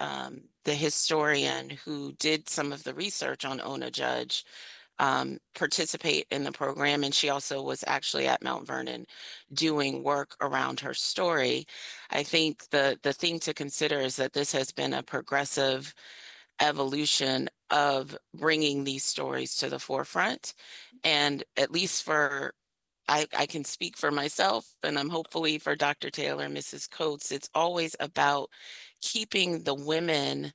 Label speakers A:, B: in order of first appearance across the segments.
A: the historian who did some of the research on Ona Judge, participate in the program, and she also was actually at Mount Vernon doing work around her story. I think the thing to consider is that this has been a progressive evolution of bringing these stories to the forefront. And at least I can speak for myself, and I'm hopefully for Dr. Taylor, Mrs. Coates, it's always about keeping the women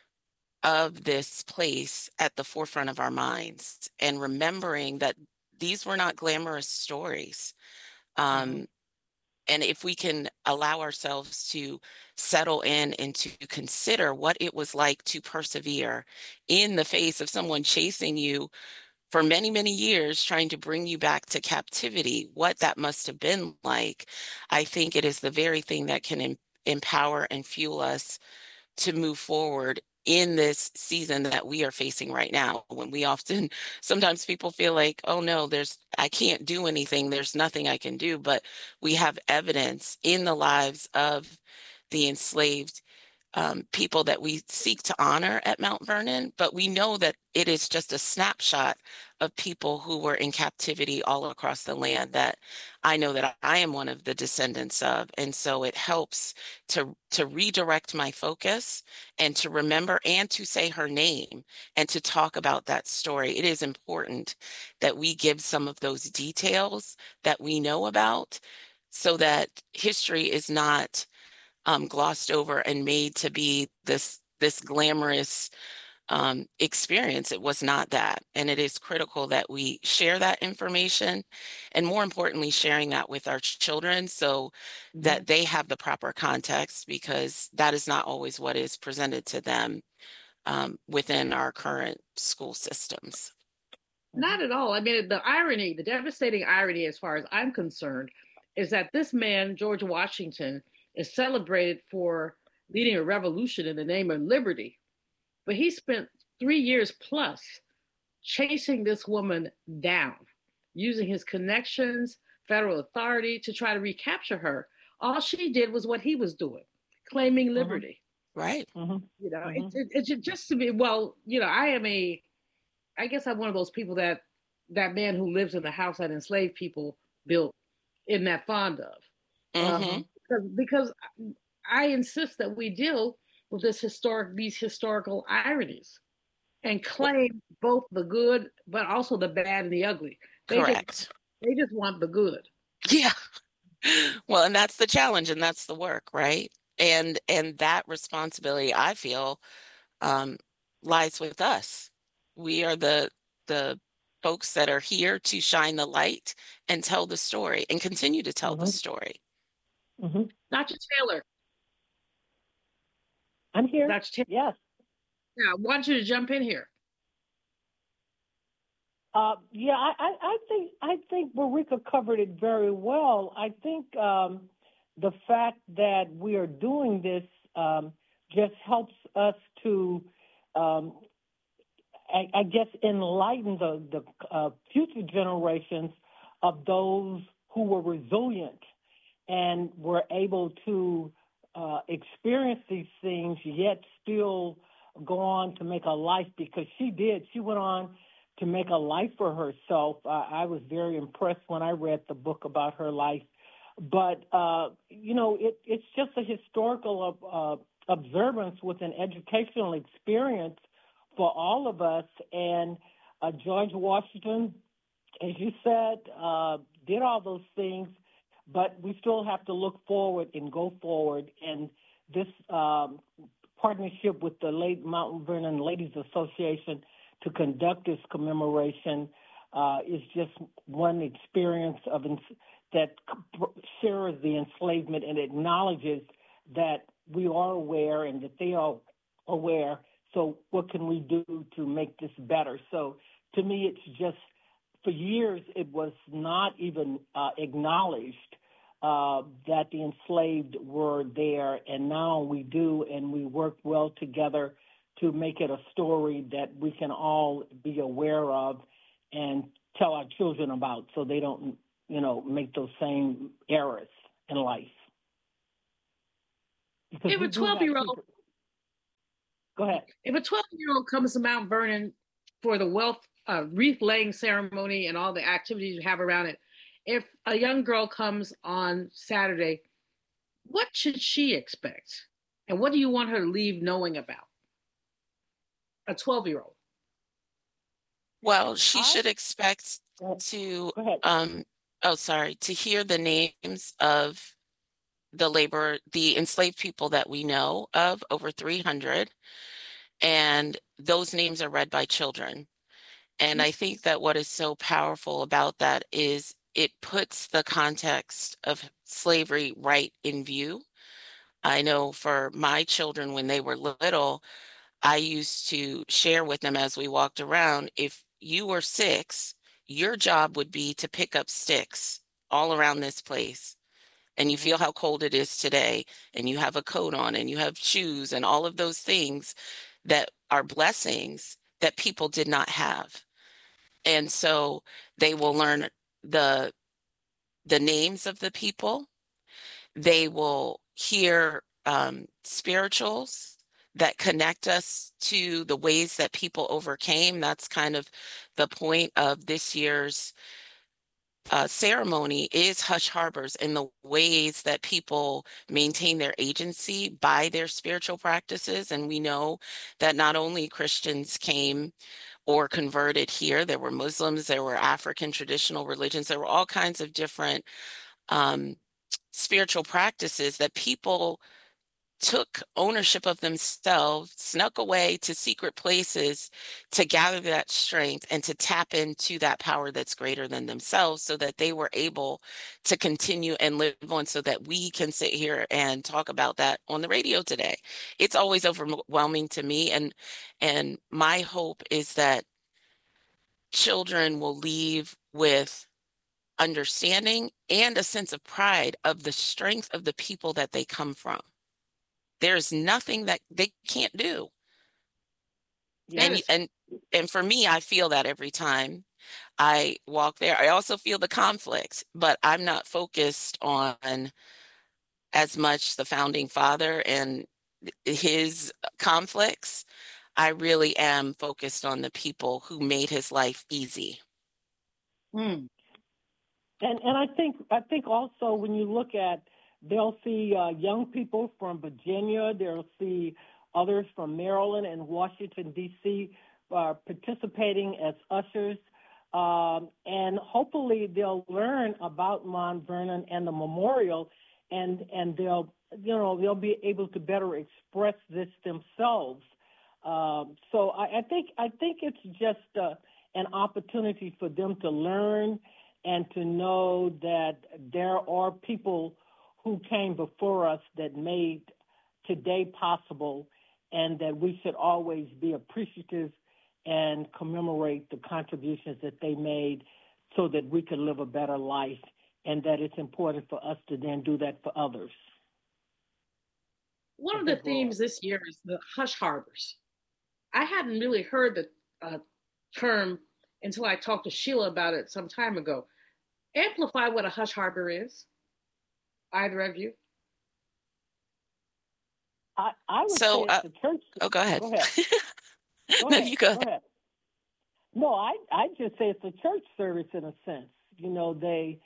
A: of this place at the forefront of our minds and remembering that these were not glamorous stories.
B: Mm-hmm.
A: Um, and if we can allow ourselves to settle in and to consider what it was like to persevere in the face of someone chasing you for many, many years, trying to bring you back to captivity, what that must have been like, I think it is the very thing that can empower and fuel us to move forward in this season that we are facing right now, when we often sometimes people feel like, oh no, I can't do anything, there's nothing I can do. But we have evidence in the lives of the enslaved people that we seek to honor at Mount Vernon, but we know that it is just a snapshot of people who were in captivity all across the land that I know that I am one of the descendants of. And so it helps to redirect my focus and to remember and to say her name and to talk about that story. It is important that we give some of those details that we know about so that history is not glossed over and made to be this glamorous experience. It was not that. And it is critical that we share that information, and more importantly, sharing that with our children so
B: Mm-hmm.
A: that they have the proper context, because that is not always what is presented to them within our current school systems.
B: Not at all. I mean, the irony, the devastating irony, as far as I'm concerned, is that this man, George Washington, is celebrated for leading a revolution in the name of liberty. But he spent 3 years plus chasing this woman down, using his connections, federal authority to try to recapture her. All she did was what he was doing, claiming
C: Mm-hmm.
B: liberty.
A: Right.
C: Mm-hmm. Mm-hmm.
B: It's just to be, well, I guess I'm one of those people that man who lives in the house that enslaved people built isn't that fond of.
A: Hmm.
B: Because I insist that we deal with these historical ironies and claim both the good but also the bad and the ugly. They just
A: Correct.
B: they just want the good.
A: Yeah. Well, and that's the challenge and that's the work, right? And that responsibility, I feel, um, lies with us. We are the folks that are here to shine the light and tell the story and continue to tell the
C: Mm-hmm.
A: story.
C: Mm-hmm.
B: Dr. Taylor,
C: I'm here.
B: Dr. Taylor,
C: Yes.
B: yeah, I want you to jump in here.
C: Yeah, I think Marika covered it very well. I think the fact that we are doing this just helps us to, um, I guess, enlighten the future generations of those who were resilient and were able to experience these things, yet still go on to make a life, because she did. She went on to make a life for herself. I was very impressed when I read the book about her life. But, it's just a historical observance with an educational experience for all of us. And George Washington, as you said, did all those things, but we still have to look forward and go forward. And this partnership with the late Mount Vernon Ladies Association to conduct this commemoration is just one experience that shares the enslavement and acknowledges that we are aware and that they are aware. So what can we do to make this better? So to me, it's just, for years, it was not even acknowledged that the enslaved were there, and now we do, and we work well together to make it a story that we can all be aware of and tell our children about, so they don't, make those same errors in life. Because
B: We have
C: we
B: a
C: do have
B: 12-year-old.
C: Go ahead.
B: If a 12-year-old comes to Mount Vernon for the wealth wreath laying ceremony and all the activities you have around it, if a young girl comes on Saturday, what should she expect? And what do you want her to leave knowing about a 12-year-old?
A: Well, she should expect to,
C: Go ahead.
A: to hear the names of the enslaved people that we know of, over 300, and those names are read by children. And I think that what is so powerful about that is it puts the context of slavery right in view. I know for my children, when they were little, I used to share with them as we walked around, if you were 6, your job would be to pick up sticks all around this place. And you feel how cold it is today, and you have a coat on, and you have shoes, and all of those things that are blessings that people did not have. And so they will learn the names of the people. They will hear spirituals that connect us to the ways that people overcame. That's kind of the point of this year's ceremony, is Hush Harbors, and the ways that people maintain their agency by their spiritual practices. And we know that not only Christians came or converted here, there were Muslims, there were African traditional religions, there were all kinds of different spiritual practices that people took ownership of themselves, snuck away to secret places to gather that strength and to tap into that power that's greater than themselves, so that they were able to continue and live on, so that we can sit here and talk about that on the radio today. It's always overwhelming to me. And my hope is that children will leave with understanding and a sense of pride of the strength of the people that they come from. There's nothing that they can't do.
B: Yes.
A: And for me, I feel that every time I walk there. I also feel the conflict, but I'm not focused on as much the founding father and his conflicts. I really am focused on the people who made his life easy.
C: And I think also when you look at, they'll see young people from Virginia, they'll see others from Maryland and Washington, D.C. Participating as ushers, and hopefully they'll learn about Mount Vernon and the memorial, and they'll be able to better express this themselves. So I think it's just an opportunity for them to learn and to know that there are people who came before us that made today possible, and that we should always be appreciative and commemorate the contributions that they made, so that we can live a better life, and that it's important for us to then do that for others.
B: One of the themes this year is the Hush Harbors. I hadn't really heard the term until I talked to Sheila about it some time ago. Amplify what a hush harbor is, either of you.
C: I would say it's a church.
A: Oh, go ahead.
C: Go ahead.
A: No, you go ahead.
C: No, I just say it's a church service in a sense. They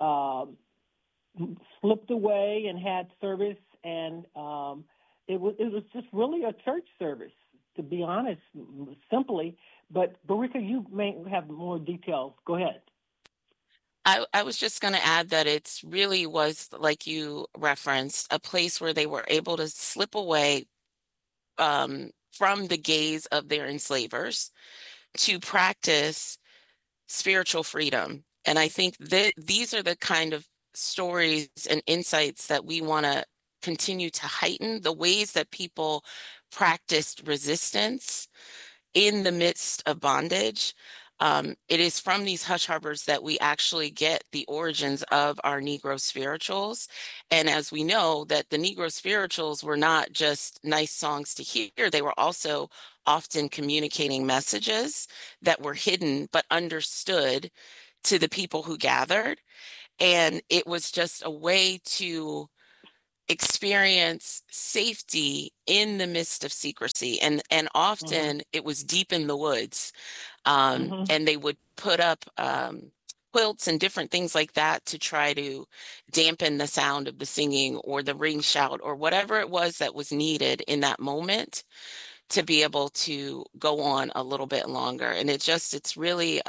C: slipped away and had service, and it was just really a church service, to be honest, simply. But Barica, you may have more details. Go ahead.
A: I was just going to add that it really was, like you referenced, a place where they were able to slip away from the gaze of their enslavers to practice spiritual freedom. And I think that these are the kind of stories and insights that we want to continue to heighten, the ways that people practiced resistance in the midst of bondage. It is from these hush harbors that we actually get the origins of our Negro spirituals. And as we know, that the Negro spirituals were not just nice songs to hear, they were also often communicating messages that were hidden but understood to the people who gathered. And it was just a way to experience safety in the midst of secrecy. And often it was deep in the woods. And they would put up quilts and different things like that to try to dampen the sound of the singing or the ring shout or whatever it was that was needed in that moment to be able to go on a little bit longer. And it's really,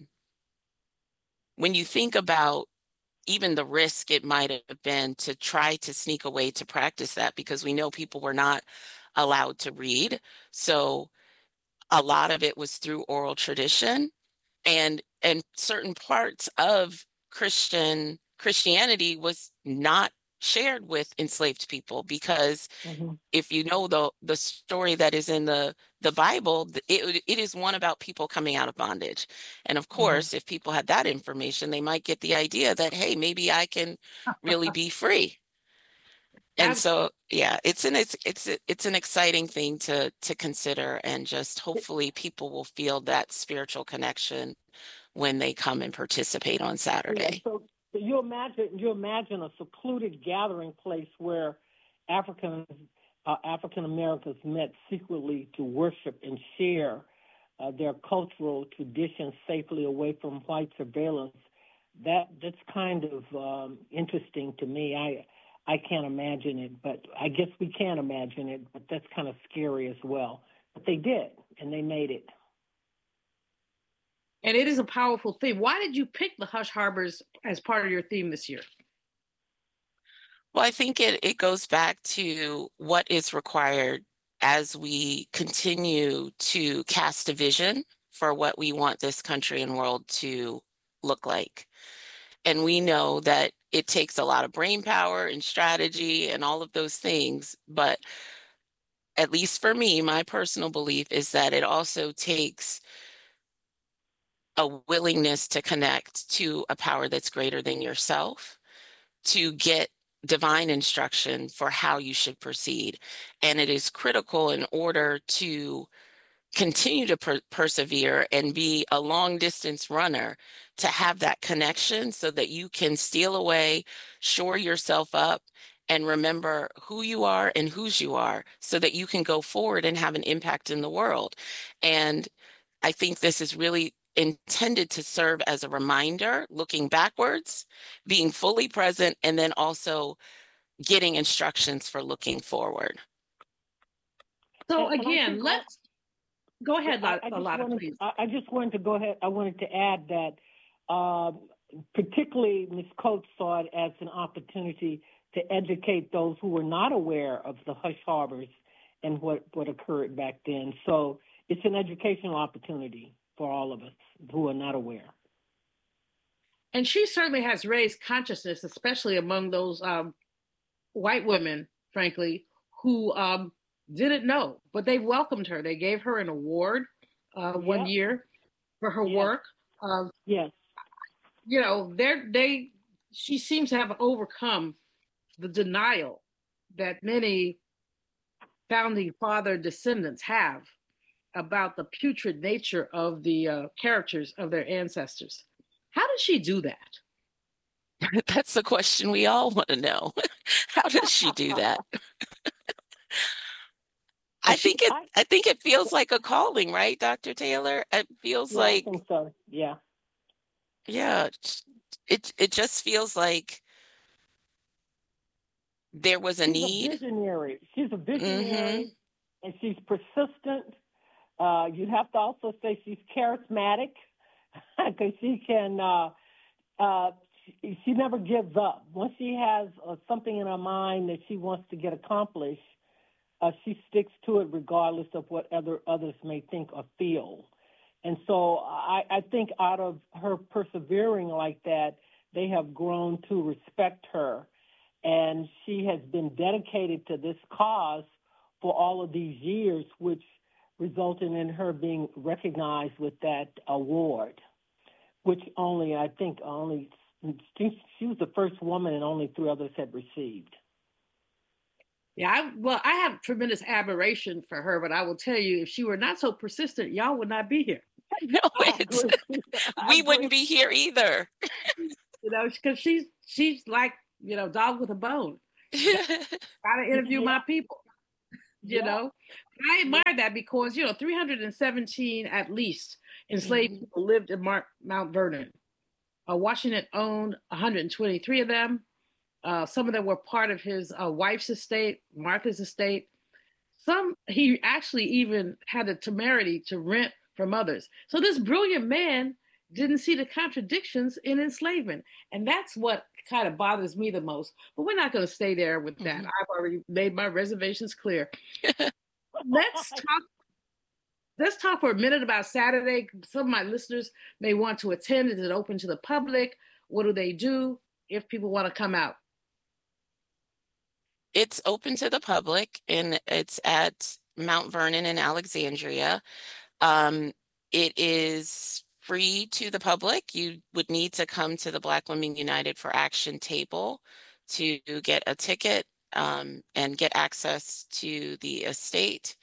A: when you think about even the risk it might have been to try to sneak away to practice that, because we know people were not allowed to read. So a lot of it was through oral tradition, and certain parts of Christianity was not shared with enslaved people, because if you know the story that is in the Bible, it is one about people coming out of bondage. And of course, if people had that information, they might get the idea that, hey, maybe I can really be free. And so, yeah, it's an exciting thing to consider, and just hopefully people will feel that spiritual connection when they come and participate on Saturday.
C: Yeah, so you imagine a secluded gathering place where African Americans met secretly to worship and share their cultural traditions safely away from white surveillance. That's kind of interesting to me. I can't imagine it, but I guess we can imagine it, but that's kind of scary as well. But they did, and they made it.
B: And it is a powerful theme. Why did you pick the Hush Harbors as part of your theme this year?
A: Well, I think it goes back to what is required as we continue to cast a vision for what we want this country and world to look like. And we know that it takes a lot of brain power and strategy and all of those things. But at least for me, my personal belief is that it also takes a willingness to connect to a power that's greater than yourself, to get divine instruction for how you should proceed. And it is critical in order to continue to persevere and be a long distance runner, to have that connection so that you can steal away, shore yourself up, and remember who you are and whose you are, so that you can go forward and have an impact in the world. And I think this is really intended to serve as a reminder, looking backwards, being fully present, and then also getting instructions for looking forward.
B: So again, let's go ahead, Lotta, please.
C: I just wanted to go ahead. I wanted to add that particularly Ms. Coates saw it as an opportunity to educate those who were not aware of the Hush Harbors and what occurred back then. So it's an educational opportunity for all of us who are not aware.
B: And she certainly has raised consciousness, especially among those white women, frankly, who didn't know, but they welcomed her. They gave her an award one year for her work.
C: Yes.
B: You know, she seems to have overcome the denial that many founding father descendants have about the putrid nature of the characters of their ancestors. How did she do that?
A: That's the question we all want to know. How does she do that? I think it feels like a calling, right, Dr. Taylor? It feels like,
C: I think so. Yeah.
A: Yeah. It just feels like there was a need.
C: She's a visionary, and she's persistent. You have to also say she's charismatic, because she can. She never gives up. Once she has something in her mind that she wants to get accomplished, she sticks to it regardless of what others may think or feel. And so I think out of her persevering like that, they have grown to respect her. And she has been dedicated to this cause for all of these years, which resulted in her being recognized with that award, which she was the first woman and only 3 others had received.
B: Yeah, I have tremendous admiration for her, but I will tell you, if she were not so persistent, y'all would not be here.
A: No, we wouldn't be here either.
B: You know, because she's like, you know, dog with a bone. Gotta interview my people, you know. I admire that because, 317 at least enslaved people lived in Mount Vernon. Washington owned 123 of them. Some of them were part of his wife's estate, Martha's estate. Some he actually even had the temerity to rent from others. So this brilliant man didn't see the contradictions in enslavement. And that's what kind of bothers me the most. But we're not going to stay there with that. I've already made my reservations clear. Let's talk for a minute about Saturday. Some of my listeners may want to attend. Is it open to the public? What do they do if people want to come out?
A: It's open to the public, and it's at Mount Vernon in Alexandria. It is free to the public. You would need to come to the Black Women United for Action table to get a ticket and get access to the estate.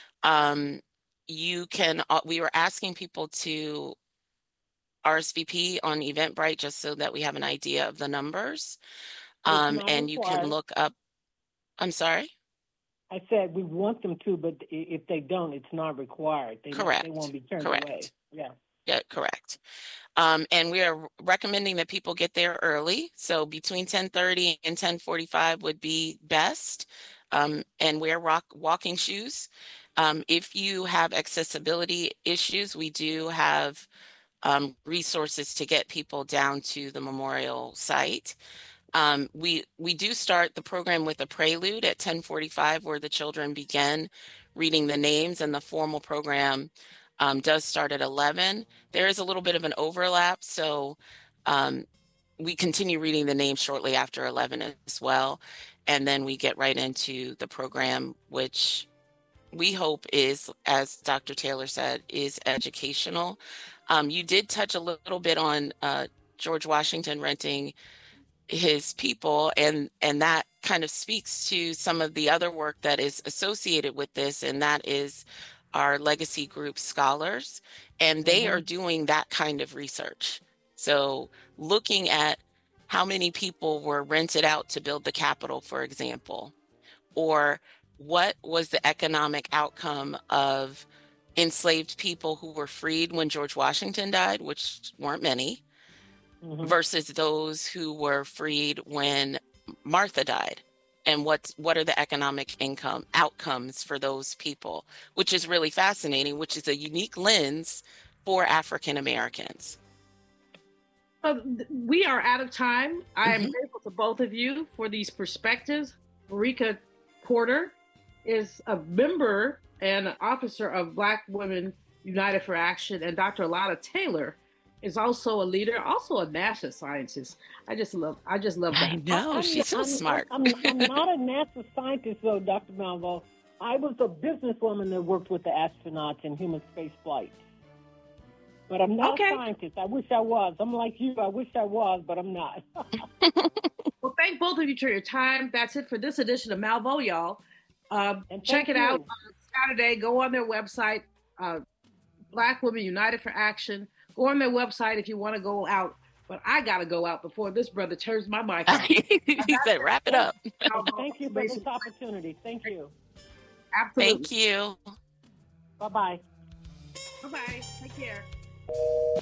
A: We were asking people to RSVP on Eventbrite just so that we have an idea of the numbers. And you can look up. I'm sorry?
C: I said we want them to, but if they don't, it's not required.
A: Correct.
C: They won't be turned away.
A: Yeah, correct. And we are recommending that people get there early. So between 10:30 and 10:45 would be best. And wear walking shoes. If you have accessibility issues, we do have resources to get people down to the memorial site. We do start the program with a prelude at 10:45 where the children begin reading the names, and the formal program does start at 11. There is a little bit of an overlap, so we continue reading the names shortly after 11 as well. And then we get right into the program, which we hope is, as Dr. Taylor said, is educational. You did touch a little bit on George Washington renting his people, and that kind of speaks to some of the other work that is associated with this, and that is our legacy group scholars, and they are doing that kind of research. So looking at how many people were rented out to build the Capitol, for example, or what was the economic outcome of enslaved people who were freed when George Washington died, which weren't many, versus those who were freed when Martha died, and what are the economic income outcomes for those people, which is really fascinating, which is a unique lens for African Americans.
B: We are out of time. I am grateful to both of you for these perspectives. Marika Porter is a member and officer of Black Women United for Action, and Dr. Alana Taylor is also a leader, also a NASA scientist. I just love that.
A: I know, she's so smart.
C: I'm not a NASA scientist, though, Dr. Malvo. I was a businesswoman that worked with the astronauts in human space flight. But I'm not a scientist. I wish I was. I'm like you. I wish I was, but I'm not.
B: Well, thank both of you for your time. That's it for this edition of Malvo, y'all. Check it out on Saturday. Go on their website, Black Women United for Action. Go on their website if you want to go out. But I got to go out before this brother turns my mic off.
A: He said, wrap it up.
C: Thank you for this opportunity. Thank you.
B: Absolutely.
A: Thank you.
C: Bye-bye.
B: Bye-bye. Take care.